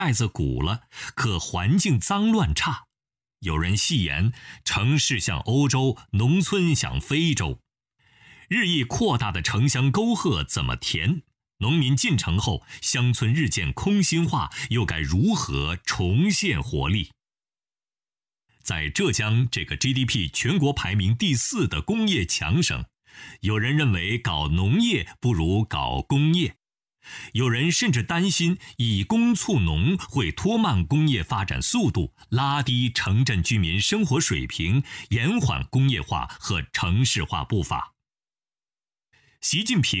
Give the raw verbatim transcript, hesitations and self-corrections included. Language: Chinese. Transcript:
袋子鼓了，可环境脏乱差。有人戏言，城市像欧洲，农村像非洲。日益扩大的城乡沟壑怎么填？农民进城后，乡村日渐空心化，又该如何重现活力？在浙江这个 G D P 全国排名第四的工业强省，有人认为搞农业不如搞工业，有人甚至担心以工促农会拖慢工业发展速度，拉低城镇居民生活水平，延缓工业化和城市化步伐。习近平